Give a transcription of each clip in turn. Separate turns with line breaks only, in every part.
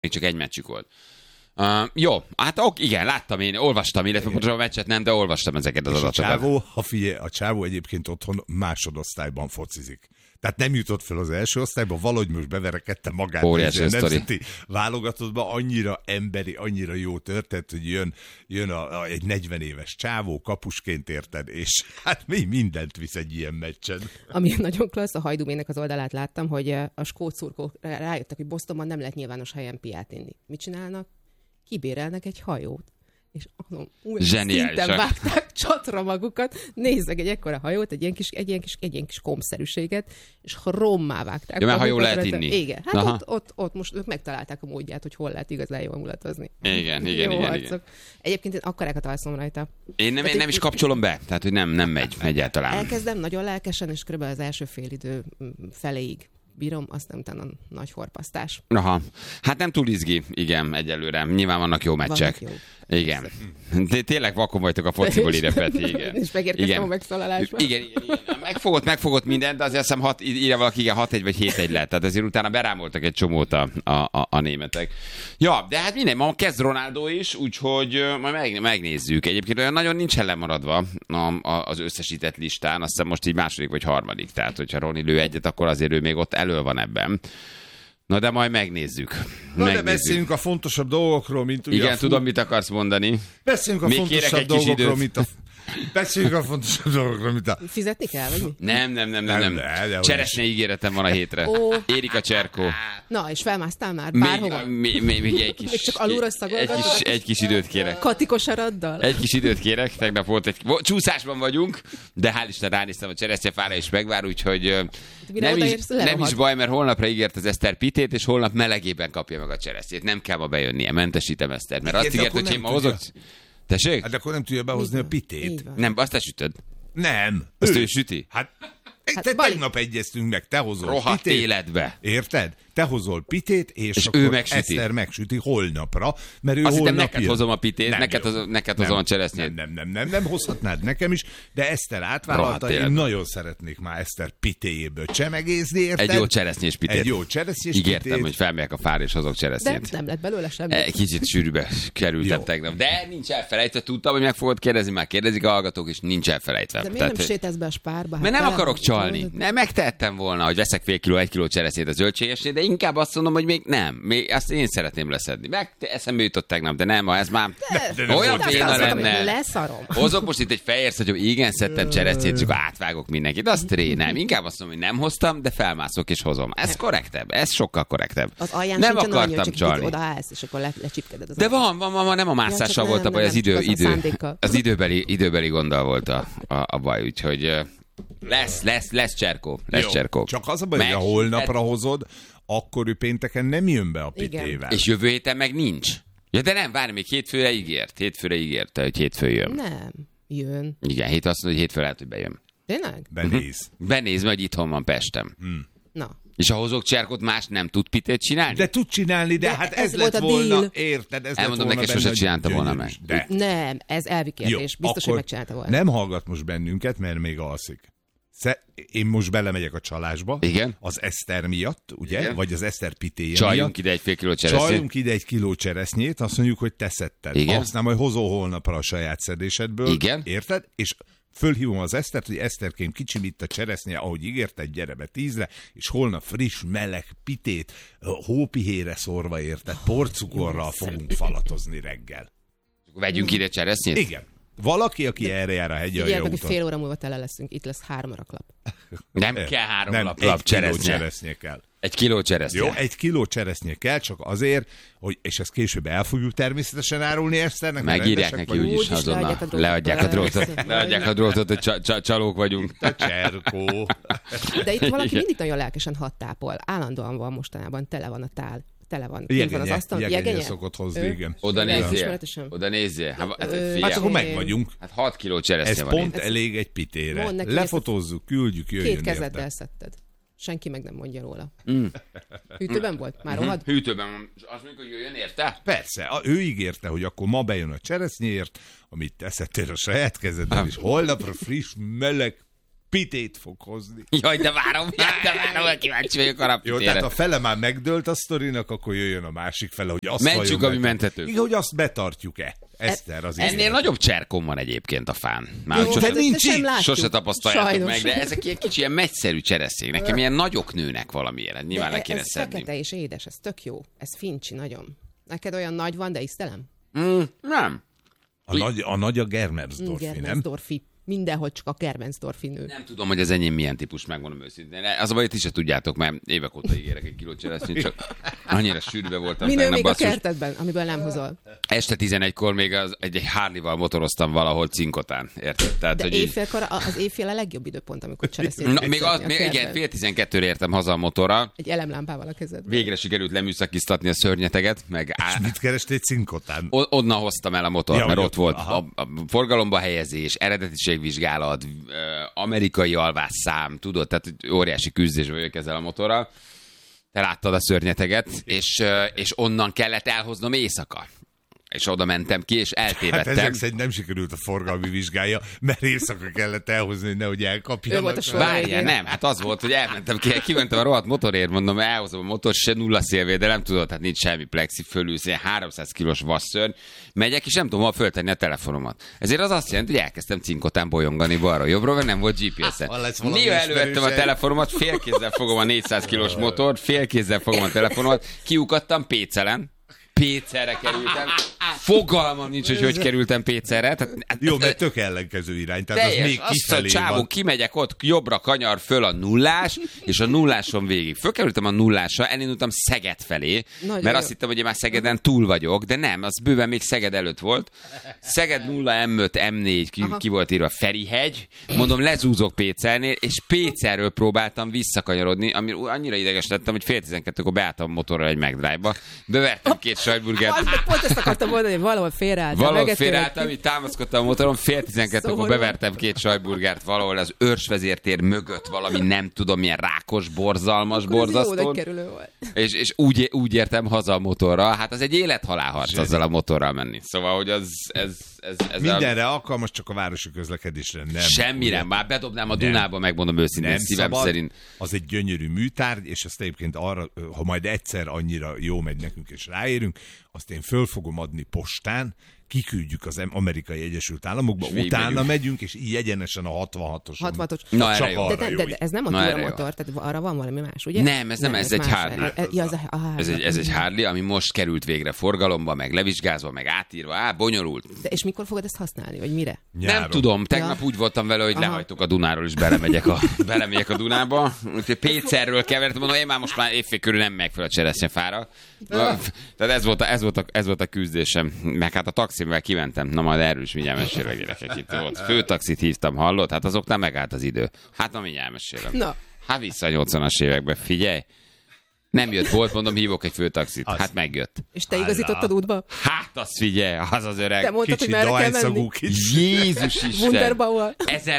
Még csak egy meccsük volt. Jó, hát igen, láttam én, olvastam, illetve pontosan a meccset nem, de olvastam ezeket az adatokat.
A csávó egyébként otthon másodosztályban focizik. Tehát nem jutott fel az első osztályba, valahogy most beverekedte magát.
Óriási
a nemzeti válogatottba, annyira emberi, annyira jó történt, hogy jön egy 40 éves csávó, kapusként érted, és hát mindent visz egy ilyen meccsen.
Ami nagyon klassz, a Hajdúmének az oldalát láttam, hogy a skót szurkolók rájöttek, hogy Bostonban nem lehet nyilvános helyen piát inni. Mit csinálnak? Kibérelnek egy hajót. És szinten vágták csatra magukat, nézzek egy ekkora hajót, egy ilyen kis kompszerűséget, és rommá vágták.
Ja, mert hajó lehet inni.
Igen, hát ott most ők megtalálták a módját, hogy hol lehet igazán jól mulatozni.
Igen.
Egyébként én akkorákat alszom rajta.
Én nem is kapcsolom be, tehát hogy nem megy egyáltalán.
Elkezdem nagyon lelkesen, és kb. Az első félidő feléig bírom, aztán utána nagy horpasztás.
Aha. Hát nem túl izgi, igen, egyelőre. Nyilván vannak jó meccsek. Igen. Tényleg vakon vagytok a fociból ide, Peti, igen.
És megérkeztem a megszólalásba.
Igen. Megfogott mindent, de azért azt hiszem írja valaki, 6-1 vagy 7-1 lett. Tehát azért utána berámoltak egy csomót a németek. Ja, de hát minden, ma kezd Ronaldo is, úgyhogy majd megnézzük. Egyébként olyan nagyon nincs lemaradva az összesített listán, azt hiszem most így második vagy harmadik. Tehát, hogyha Roni lő egyet, akkor azért ő még ott elő van ebben. Na de majd megnézzük.
De beszéljünk a fontosabb dolgokról, mint ugye
igen, tudom, mit akarsz mondani.
Beszéljünk a fontosabb dolgokról, mint a... Beszéljünk a fontosabb dolgokról, mint a...
Fizetni kell, vagy mi?
Nem. Cseresznye ígéretem van a hétre. Érik a Cserkó.
Na, és felmásztál már bárhova?
Még egy kis...
Még csak alulra szagolgatod?
Egy kis időt kérek.
Katikosaraddal?
Egy kis időt kérek. Tegnap volt csúszásban vagyunk, de hál' Isten ránéztem a cseresznyefára, és megvár, úgyhogy nem is baj, mert holnapra ígért az Eszter pitét, és holnap melegében kapja meg a cseresznyét. Nem kell ma bejönnie, mentesítem Eszter, mert azt ígért, hogy én ma hozok... Tessék?
Hát akkor nem tudja behozni a pitét.
Nem, azt te sütöd.
Nem.
Azt ő süti?
Hát tegnap egyeztünk meg, te hozol
rohadt
pitét.
Életbe.
Érted? Te hozol pitét, és
ő
akkor
megsüti.
Eszter megsüti holnapra, mert ő
azt
holnap
neked hozom a pitét, neked hozom a cseresznyét.
Nem hozhatnád nekem is, de Eszter átvállalta, én nagyon szeretnék már Eszter pitéjéből csemegézni, érted?
Egy jó cseresznyés pitét.
Egy jó cseresznyés pitét.
Ígértem, hogy felmegyek a fára és hozok cseresznyét.
De nem lett belőle semmi.
Kicsit sűrűbe kerültem tegnap. De nincs elfelejtve, tudtam, hogy meg fogod kérdezni, már kérdezik a hallgatók, és nincs elfelejtve.
De miért nem sétálsz be a Spárba?
Mert nem akarok csalni. Nem, megtehettem volna, hogy veszek fél kiló, 1 kiló cseresznyét a zöldségesnél, de inkább azt mondom, hogy még nem. Még azt én szeretném leszedni. Eszembe jutott tegnap, de nem, ez már olyan béna lenne.
Leszarom.
Hozok most itt egy fehér szagyom, igen, szedtem cseresznyét, csak átvágok mindenkit. Azt nem. Inkább azt mondom, hogy nem hoztam, de felmászok és hozom. Ez korrektebb, ez sokkal korrektebb.
Az alján
nem akartam csalni.
Odaállsz, és akkor lecsipkeded az
de van, nem a mászással volt a baj, az időbeli gonddal volt a baj, úgyhogy lesz Cserkó.
Csak az a baj, hogy a holnapra hozod, akkor ő pénteken nem jön be a pitével.
És jövő héten meg nincs. Ja, de nem, várj, még hétfőre ígérte, hogy hétfő jön.
Nem, jön.
Igen, azt mondja, hogy hétfő lehet, hogy bejön.
Tényleg?
Benéz,
mert itthon van Pestem.
Na.
És ha hozok Cserkót, más nem tud pitét csinálni?
De tud csinálni, de hát ez lett volna, érted?
Elmondom neki, sose csinálta volna meg.
Nem, ez elvi kérdés. Biztos, hogy megcsinálta volna.
Nem hallgat most bennünket, mert még alszik. Én most belemegyek a csalásba.
Igen.
Az Eszter miatt, ugye? Igen. Vagy az Eszter pitéje miatt.
Csaljunk ide egy fél kiló cseresznyét.
Csaljunk ide 1 kiló cseresznyét, azt mondjuk, hogy te szedted.
Igen.
Aztán majd hozol holnapra a saját szedésedből.
Igen.
Érted? És fölhívom az Esztert, hogy Eszterkém, kicsim itt a cseresznye, ahogy ígérted, gyere be 10-re, és holnap friss, meleg pitét, hópihére szórva, érted? Porcukorral fogunk falatozni reggel.
Vegyünk ide cseresznyét?
Igen. Valaki, aki erre jár a hegyalja úton.
Fél óra múlva tele leszünk, itt lesz 3 raklap.
Nem kell 3 lap
1 kiló cseresznye kell.
1 kiló cseresznye.
Jó, 1 kiló cseresznye kell, csak azért, hogy, és ezt később el fogjuk természetesen árulni Eszternek.
Megírják neki úgyis azonnal. Leadják a drótot, hogy csalók vagyunk.
A Cserkó.
De itt valaki mindig nagyon lelkesen hatápol. Állandóan van mostanában, tele van a tál. Tele van.
Jegenye, az asztal. Jegenye szokott hozni, igen.
Oda nézzél.
Hát akkor meg vagyunk.
Hát 6 kiló cseresznye
van. Ez pont elég egy pitére. Lefotózzuk, küldjük, jöjjön.
2 kezeddel szedted. Senki meg nem mondja róla. Hűtőben volt? Már rohad?
Hűtőben. Azt mondjuk, hogy jöjjön érte?
Persze. Ő ígérte, hogy akkor ma bejön a cseresznyéért, amit te szedtél a saját kezeddel, és holnapra friss, meleg pitét fog hozni.
Jaj, de várom, kíváncsi vagyok a
Jó, tehát a fele már megdőlt a sztorinak, akkor jöjjön a másik fele, hogy azt
mentsük, ami menthető.
Igen, hogy azt betartjuk-e. Eszter az
ennél
igen.
nagyobb cserkom van egyébként a fán. Már
Jó, de nincs így.
Sose tapasztaljátok
Sajnos.
meg, de ezek ilyen kicsi, ilyen megyszerű csereszék. Nekem ilyen nagyok nőnek valamiért. Nyilván le kéne
ez
szedni.
fekete és édes, ez tök jó. Ez fincsi nagyon. Neked olyan nagy van, de íztelem?
Nem.
A nagy a Germersdorfi, nem?
Germersdorfi. Mindenhol csak a Germersdorfi nő.
Nem tudom, hogy az enyém milyen típus, megmondom őszintén. Az a baj, ti se tudjátok, mert évek óta ígérek egy kilót cseresznyét, csak annyira sűrűbe voltam.
Mi nő még a
basszus.
kertedben, amiből nem hozol?
Este 11-kor még egy Harley-val motoroztam valahol Cinkotán, érted? Tehát,
De
hogy
éjfélkor, az éjfél a legjobb időpont, amikor cseresznyét
még igen, 1:12-re értem haza a motorral.
Egy elemlámpával a kezedben.
Végre sikerült leműszakiztatni a szörnyeteget, meg
És mit kerestél Cinkotán?
onnan hoztam el a motort,
Ja,
mert
hogy
ott volt
aha.
a forgalomba helyezés, eredetiségvizsgálat, amerikai alvásszám, tudod, tehát óriási küzdés vagyok ezzel a motorral. Te láttad a szörnyeteget, és onnan kellett elhoznom éjszaka. És oda mentem ki, és
Hát
eltévedtem.
ezek szerint nem sikerült a forgalmi vizsgája, mert éjszaka kellett elhozni, hogy nehogy elkapjanak.
Ő volt a sor.
Várjál, nem, hát az volt, hogy elmentem ki, kimentem a rohadt motorért, mondom, elhozom a motor, se nulla szélvéd, de nem tudod, hát nincs semmi plexi, fölülsz, ilyen 300 kilós vasszörny, megyek, és nem tudom hol föltenni a telefonomat. Ezért az azt jelenti, hogy elkezdtem Cinkotán bolyongani balra-jobbra, mert nem volt GPS-en. Néha elővettem a telefonomat, félkézzel fogom a 400 kilós motort, félkézzel fogom a telefonomat, kiukadtam Pécelen, Pécerre kerültem. Fogalmam nincs, hogy kerültem Pécerre.
Jó, mert tök ellenkező irány, tehát az még kifelé
csávó,
van.
kimegyek ott, jobbra kanyar föl a nullás, és a nulláson végig. Fölkerültem a nullásra, elindultam Szeged felé,
Nagyon
mert
jó.
azt hittem, hogy én már Szegeden túl vagyok, de nem, az bőven még Szeged előtt volt. Szeged 0, M5, M4, ki volt írva Ferihegy, mondom, lezúzok Pécernél, és Pécerről próbáltam visszakanyarodni, ami annyira ideges lettem, hogy 11:30-kor beálltam a motorral egy McDrive-ba, bevertem 2 sajtburgert.
Az meg pont ezt akartam mondani, hogy valahol félreálltam.
Valahol félreálltam, így támaszkodtam a motoron, 11:30-kor
Szóval-
bevertem 2 sajtburgert valahol az őrsvezértér mögött, valami nem tudom, milyen rákos, borzalmas,
Jó
borzasztó.
nagy kerülő volt.
És úgy értem haza a motorral, hát az egy élethalálharc azzal a motorral menni. Szóval, hogy ez
Mindenre alkalmas, csak a városi közlekedésre nem.
semmire, már bedobnám a Dunába, megmondom őszintén,
Nem
szívem
szabad.
szerint.
Az egy gyönyörű műtárgy, és ezt egyébként arra, ha majd egyszer annyira jó megy nekünk, és ráérünk, azt én föl fogom adni postán, kiküldjük az Amerikai Egyesült Államokba,
És
utána
végigmegyünk.
megyünk, és így egyenesen a 66-oson.
66-os.
Na,
Csak
erre jó.
arra
De
jó.
ez nem a
Na, erre jó.
túramotor, tehát arra van valami más, ugye?
Nem, ez egy
más.
Harley.
Ja, a Harley.
Ez egy Harley, ami most került végre forgalomba, meg levizsgázva, meg átírva, bonyolult.
De és mikor fogod ezt használni, vagy mire?
Nem tudom, tegnap úgy voltam vele, hogy lehajtok a Dunáról, és belemegyek a Dunába. Úgyhogy Pécerről kevertem, mondom, én most már évfél körül nem megyek fel a cseresznyefára. Tehát ez volt a küzdésem. Meg hát a taximvel kimentem. Na majd erről is mindjárt mesélek, gyerekek. Itt volt. Főtaxit hívtam, hallott? Hát azoknál megállt az idő. Hát na mindjárt mesélem.
Na.
Hát vissza a 80-as évekbe, figyelj. Nem jött, volt, mondom, hívok egy főtaxit. Hát megjött.
És te igazítottad útba?
Hát azt figyelj, az az öreg.
Te mondtad,
Kicsit
hogy merre kell
dohányszagú,
menni?
kicsit.
Jézus Isten!
Wunderbauer.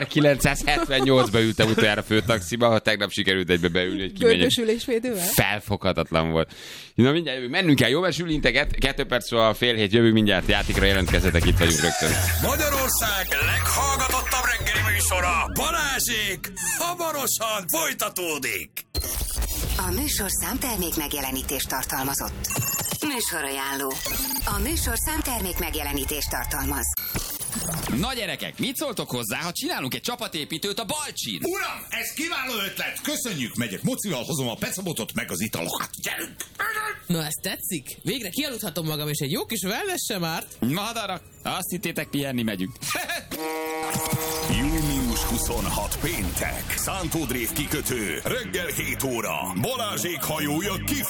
1978-ban ültem utoljára főtaxiba, ha tegnap sikerült egybe beülni, hogy kimegyek.
Gördösülésvédővel?
Felfoghatatlan volt. Na mindjárt jövünk, mennünk kell, jó, mert sülinteket, 2 percről 6:30 jövünk, mindjárt játékra jelentkezzetek, itt vagyunk rögtön.
Magyarország leghallgatottabb reggeli műsora, Balázsék, hamarosan folytatódik.
A műsorszám termék megjelenítést tartalmazott. Műsorajánló. A műsorszám termék megjelenítést tartalmaz.
Na gyerekek, mit szóltok hozzá, ha csinálunk egy csapatépítőt a Balcsin?
Uram, ez kiváló ötlet, köszönjük, megyek mocival, hozom a pecabotot meg az italokat, gyerünk!
Na, ez tetszik? Végre kialudhatom magam, és egy jó kis wellness sem árt.
Madarak, azt hittétek, pihenni megyünk.
Június 26 péntek, Szántó Drév kikötő, reggel 7 óra, Balázsék hajója kifut.